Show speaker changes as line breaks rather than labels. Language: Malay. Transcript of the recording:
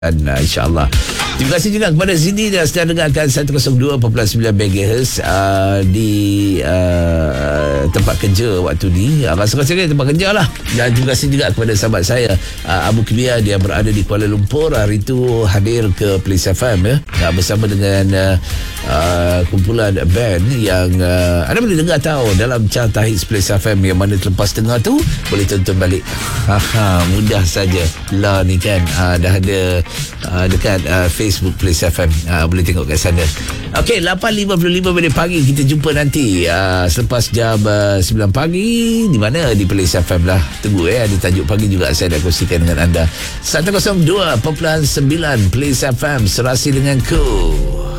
InsyaAllah. Terima kasih juga kepada Zidi yang sedang dengarkan 102.9 MHz di tempat kerja waktu ni. Rasa-rasa tempat kerja lah. Dan terima kasih juga kepada sahabat saya Abu Kibia, dia berada di Kuala Lumpur. Hari itu hadir ke Place FM bersama dengan kumpulan band yang anda boleh dengar tahu dalam carta hits Place FM yang mana terlepas tengah tu boleh tonton balik. Mudah saja lah ni kan. Dah ada dekat Facebook Place FM, boleh tengok kat sana. Okey, 8.55 minit pagi, kita jumpa nanti selepas jam 9 pagi. Di mana? Di Place FM lah. Tunggu ada tajuk pagi juga saya nak kongsikan dengan anda. 102.9 Place FM, serasi dengan ku.